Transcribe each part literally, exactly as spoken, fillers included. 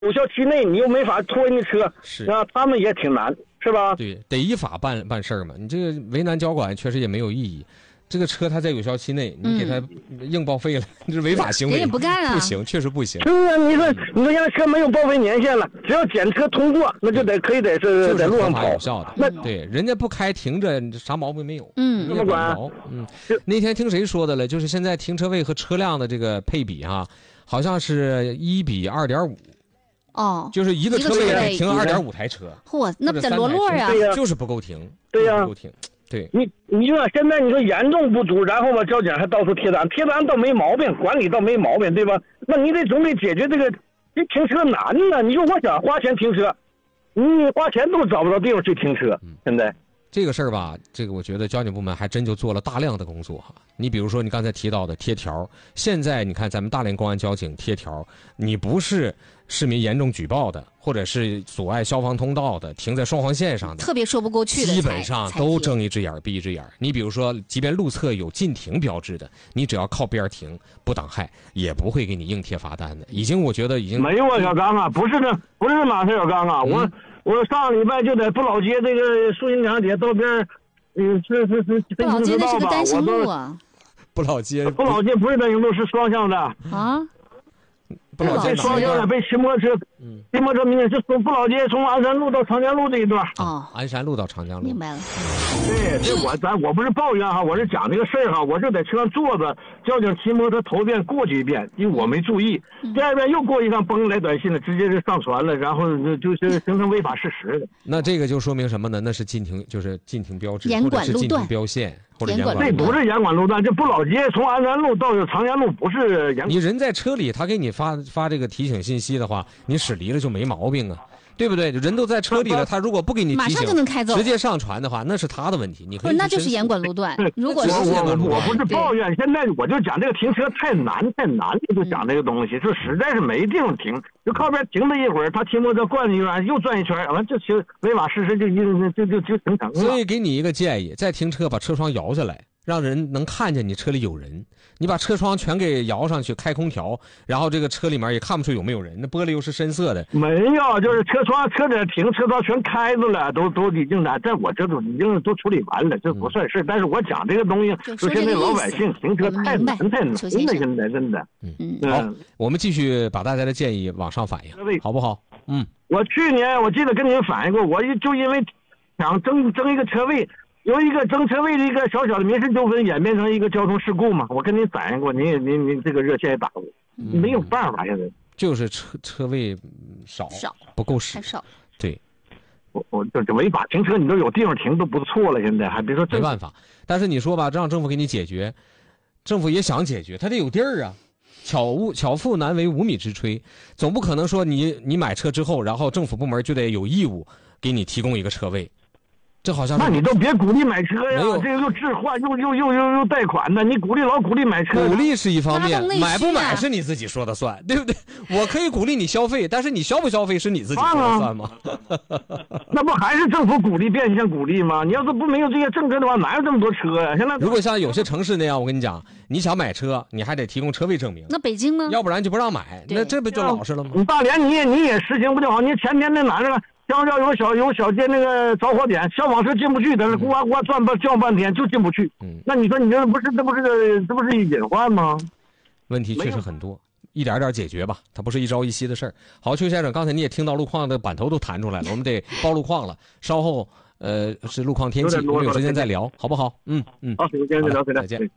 有效期内你又没法拖人家车， 是啊，他们也挺难，是吧？ 对，得依法办办事儿嘛。你这个为难交管确实也没有意义。这个车它在有效期内，你给它硬报废了，这、嗯、是违法行为， 人也不干啊， 不行，确实不行。 是啊，你说你说现在车没有报废年限了，只要检测通过，那就得可以得是在路上跑， 有效的。 那对，人家不开停着，啥毛病没有。 嗯， 怎么管？ 嗯，那天听谁说的了？就是现在停车位和车辆的这个配比啊，好像是一比二点五。 哦， 就是一个车位停二点五台车。 嚯，那不得落落呀？ 就是不够停。 对呀、啊， 不够停。对， 你你说现在你说严重不足，然后吧，交警还到处贴单，贴单倒没毛病，管理倒没毛病，对吧？那你得总得解决这个，这停车难呢。你说我想花钱停车，你花钱都找不到地方去停车，现在。 这个事儿吧，这个我觉得交警部门还真就做了大量的工作哈。你比如说你刚才提到的贴条，现在你看咱们大连公安交警贴条，你不是市民严重举报的，或者是阻碍消防通道的，停在双黄线上的， 特别说不过去的， 基本上都睁一只眼闭一只眼。你比如说，即便路侧有禁停标志的，你只要靠边停不挡害，也不会给你硬贴罚单的。已经我觉得已经没有啊，小刚啊，不是这不是马事，小刚啊，嗯、我。我上个礼拜就在不老街这个树荫墙底下道边，嗯，是是是不老街那是个单行路啊。 不老街， 不老街不是单行路，是双向的啊。 不老街双向的被骑摩托车，嗯，骑摩托车明显是从不老街从鞍山路到长江路这一段。 哦， 鞍山路到长江路。 明白了。 对，这我咱我不是抱怨哈，我是讲这个事儿哈，我就在车上坐着，交警骑摩托头一遍过去一遍，因为我没注意，第二遍又过一趟，崩来短信了，直接就上传了，然后就是形成违法事实了。 那这个就说明什么呢？那是禁停，就是禁停标志， 严管路段， 或者是禁停标线，或者严管路段。这不是严管路段，这不老街从鞍山路到长江路不是严管。 你人在车里，他给你发发这个提醒信息的话，你驶离了就没毛病啊。对不对？人都在车里了，他如果不给你提醒， 马上就能开走， 直接上传的话，那是他的问题。你可以不是，那就是严管路段。如果是我我我不是抱怨，现在我就讲这个停车太难太难了，就讲这个东西，就实在是没地方停，就靠边停了一会儿，他骑摩托转一圈，又转一圈，完这行违法事实就就就就形成了。 所以给你一个建议，在停车把车窗摇下来，让人能看见你车里有人。你把车窗全给摇上去，开空调，然后这个车里面也看不出有没有人，那玻璃又是深色的。 没有，就是车窗车在停，车窗全开着了，都都已经在，在我这都已经都处理完了，这不算事。嗯、但是我讲这个东西，就现在老百姓停车太难太难了，现在真的。 嗯嗯。好，我们继续把大家的建议往上反映，好不好？嗯。 我去年我记得跟您反映过，我就因为想争争一个车位。由一个争车位的一个小小的民事纠纷演变成一个交通事故嘛，我跟您反映过，您也您您这个热线也打过，嗯、没有办法，现在就是车车位少少不够使， 太少。 对， 我我这违法停车你都有地方停都不错了，现在还别说没办法。但是你说吧，让政府给你解决，政府也想解决，他得有地儿啊。巧物巧妇难为无米之炊，总不可能说你你买车之后，然后政府部门就得有义务给你提供一个车位。这好像那你都别鼓励买车呀，这个又置换又又又又又贷款的，你鼓励老鼓励买车， 鼓励是一方面，买不买是你自己说的算，对不对？我可以鼓励你消费，但是你消不消费是你自己说的算吗？ 那不还是政府鼓励变相鼓励吗？你要是不没有这些政策的话，哪有这么多车呀？现在如果像有些城市那样，我跟你讲，你想买车，你还得提供车位证明。 那北京呢？ 要不然就不让买，那这不就老实了吗？ 你大连你也你也实行不就好？你前天那哪个？交交有小有小街那个着火点，消防车进不去，在那呱呱转半叫半天就进不去。嗯，那你说你这不是这不是个这不是隐患吗？ 问题确实很多，一点点解决吧，它不是一朝一夕的事儿。好，邱先生，刚才你也听到路况的版头都弹出来了，我们得报路况了。稍后呃是路况天气，我们有时间再聊，好不好？嗯嗯， 好，有时间再聊， 再见。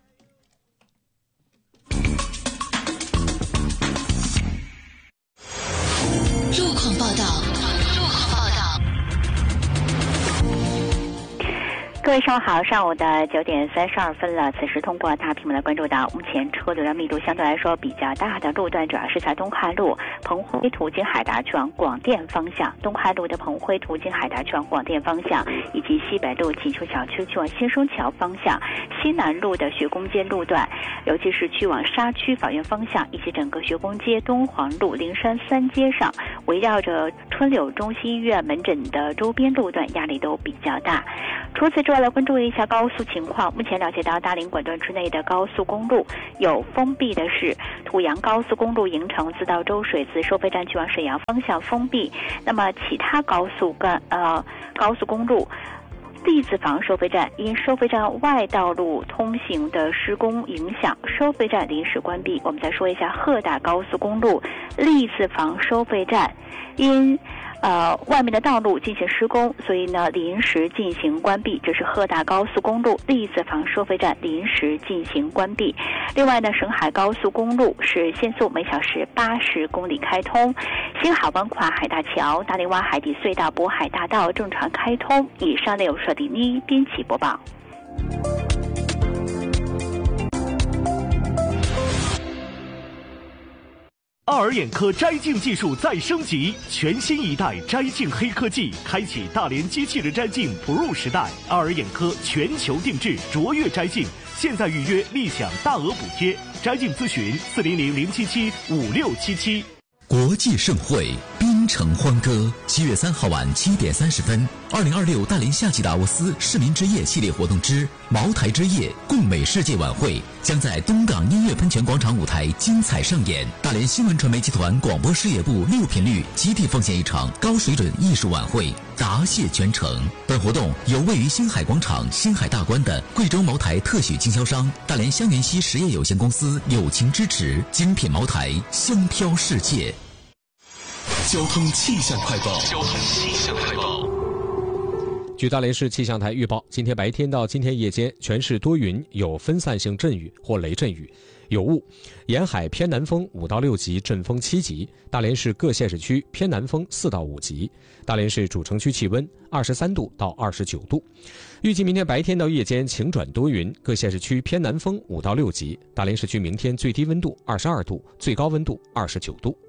路况报道，路况报道。各位上午好，上午的九点三十二分了。此时通过大屏幕来关注到，目前车流量密度相对来说比较大的路段，主要是在东海路彭辉途经海达去往广电方向，东海路的彭辉途经海达去往广电方向，以及西北路祈求小区去往新生桥方向，西南路的学宫街路段，尤其是去往沙区法院方向，以及整个学宫街、东黄路、灵山三街上，围绕着春柳中心医院门诊的周边路段压力都比较大。 除此之外，来关注一下高速情况。目前了解到，大连管段之内的高速公路有封闭的是土阳高速公路营城自到周水自收费站去往沈阳方向封闭。那么其他高速干呃高速公路。栗子坊收费站因收费站外道路通行的施工影响，收费站临时关闭。我们再说一下鹤大高速公路栗子坊收费站因呃外面的道路进行施工，所以呢临时进行关闭。这是鹤大高速公路栗子坊收费站临时进行关闭。另外呢，沈海高速公路是限速每小时八十公里开通，新海湾跨海大桥、大林洼海底隧道、渤海大道正常开通。以上内容是李妮编辑播报。 爱尔眼科摘镜技术再升级，全新一代摘镜黑科技，开启大连机器人摘镜 Pro 时代。爱尔眼科全球定制卓越摘镜，现在预约立享大额补贴。摘镜咨询四零零零七七五六七七。 国际盛会，槟城欢歌。七月三号晚七点三十分，二零二六大连夏季达沃斯市民之夜系列活动之茅台之夜共美世界晚会将在东港音乐喷泉广场舞台精彩上演。大连新闻传媒集团广播事业部六频率集体奉献一场高水准艺术晚会，答谢全程。本活动由位于星海广场星海大观的贵州茅台特许经销商大连香园溪实业有限公司友情支持，精品茅台香飘世界。交通气象快报。交通气象快报。 据大连市气象台预报，今天白天到今天夜间，全市多云，有分散性阵雨或雷阵雨，有雾，沿海偏南风五到六级，阵风七级。大连市各县市区偏南风四到五级。大连市主城区气温二十三度到二十九度。预计明天白天到夜间晴转多云，各县市区偏南风五到六级。大连市区明天最低温度二十二度，最高温度二十九度。